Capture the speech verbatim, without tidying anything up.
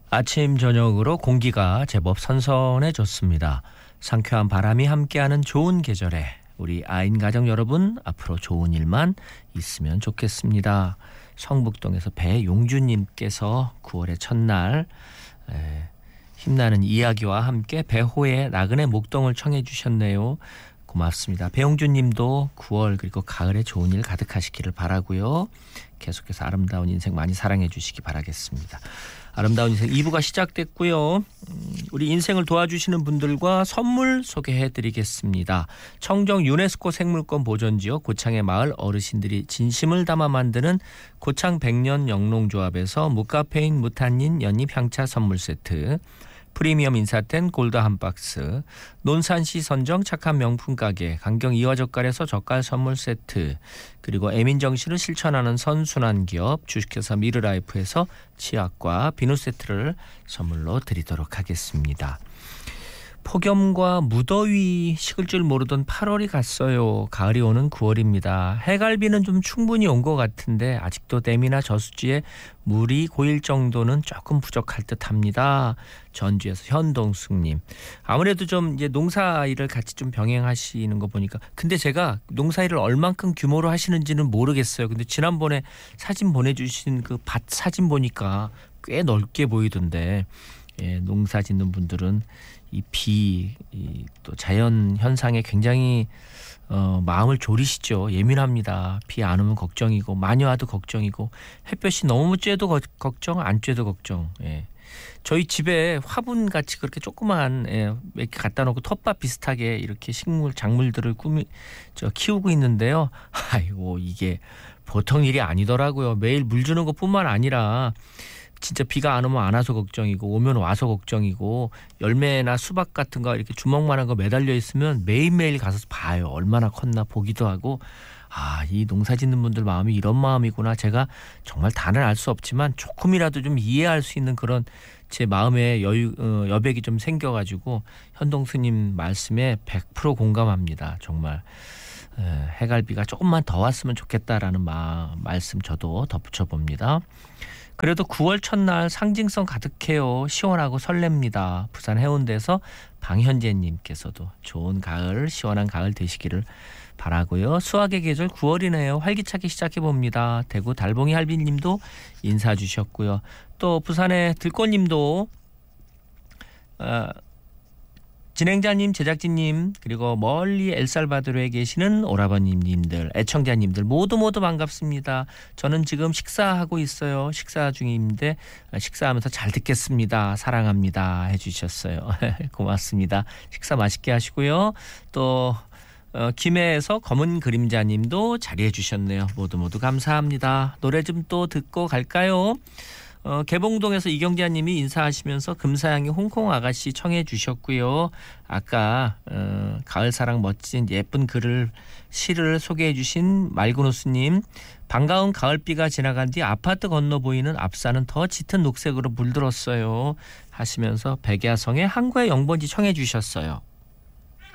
아침 저녁으로 공기가 제법 선선해졌습니다. 상쾌한 바람이 함께하는 좋은 계절에 우리 아인 가정 여러분 앞으로 좋은 일만 있으면 좋겠습니다. 성북동에서 배용주님께서 구월의 첫날 에, 힘나는 이야기와 함께 배호의 나그네 목동을 청해 주셨네요. 고맙습니다. 배용주님도 구월 그리고 가을에 좋은 일 가득하시기를 바라고요. 계속해서 아름다운 인생 많이 사랑해 주시기 바라겠습니다. 아름다운 인생 이 부가 시작됐고요. 우리 인생을 도와주시는 분들과 선물 소개해 드리겠습니다. 청정 유네스코 생물권 보존지역 고창의 마을 어르신들이 진심을 담아 만드는 고창 백년 영농조합에서 무카페인 무탄닌 연잎 향차 선물 세트, 프리미엄 인사텐 골드 한 박스, 논산시 선정 착한 명품 가게 강경 이화젓갈에서 젓갈 선물 세트, 그리고 애민정신을 실천하는 선순환 기업 주식회사 미르라이프에서 치약과 비누 세트를 선물로 드리도록 하겠습니다. 폭염과 무더위 식을 줄 모르던 팔월이 갔어요. 가을이 오는 구월입니다. 해갈비는 좀 충분히 온 것 같은데 아직도 댐이나 저수지에 물이 고일 정도는 조금 부족할 듯합니다. 전주에서 현동숙님. 아무래도 좀 이제 농사일을 같이 좀 병행하시는 거 보니까, 근데 제가 농사일을 얼만큼 규모로 하시는지는 모르겠어요. 근데 지난번에 사진 보내주신 그 밭 사진 보니까 꽤 넓게 보이던데, 예, 농사 짓는 분들은 이 비, 이 또 자연 현상에 굉장히 어, 마음을 졸이시죠. 예민합니다. 비 안 오면 걱정이고 많이 와도 걱정이고 햇볕이 너무 쬐도 거, 걱정, 안 쬐도 걱정. 예. 저희 집에 화분 같이 그렇게 조그만 예, 이렇게 갖다 놓고 텃밭 비슷하게 이렇게 식물 작물들을 꾸미 저 키우고 있는데요. 아이고 이게 보통 일이 아니더라고요. 매일 물 주는 것뿐만 아니라 진짜 비가 안 오면 안 와서 걱정이고 오면 와서 걱정이고, 열매나 수박 같은 거 이렇게 주먹만한 거 매달려 있으면 매일매일 가서 봐요. 얼마나 컸나 보기도 하고, 아, 이 농사 짓는 분들 마음이 이런 마음이구나. 제가 정말 다는 알 수 없지만 조금이라도 좀 이해할 수 있는 그런 제 마음의 여유, 어, 여백이 좀 생겨가지고 현동수님 말씀에 백 퍼센트 공감합니다. 정말 에, 해갈비가 조금만 더 왔으면 좋겠다라는 마, 말씀 저도 덧붙여 봅니다. 그래도 구월 첫날 상징성 가득해요. 시원하고 설렙니다. 부산 해운대에서 방현재님께서도 좋은 가을, 시원한 가을 되시기를 바라고요. 수학의 계절 구월이네요. 활기차게 시작해봅니다. 대구 달봉이 할비님도 인사 주셨고요. 또 부산의 들꽃님도 어, 진행자님, 제작진님, 그리고 멀리 엘살바도르에 계시는 오라버님들, 애청자님들 모두 모두 반갑습니다. 저는 지금 식사하고 있어요. 식사 중인데 식사하면서 잘 듣겠습니다. 사랑합니다 해주셨어요. 고맙습니다. 식사 맛있게 하시고요. 또 어, 김해에서 검은 그림자님도 자리해 주셨네요. 모두 모두 감사합니다. 노래 좀 또 듣고 갈까요? 어, 개봉동에서 이경자님이 인사하시면서 금사양의 홍콩 아가씨 청해 주셨고요. 아까 어, 가을사랑 멋진 예쁜 글을 시를 소개해 주신 말구누스님, 반가운 가을비가 지나간 뒤 아파트 건너 보이는 앞산은 더 짙은 녹색으로 물들었어요 하시면서 백야성의 항구의 영번지 청해 주셨어요.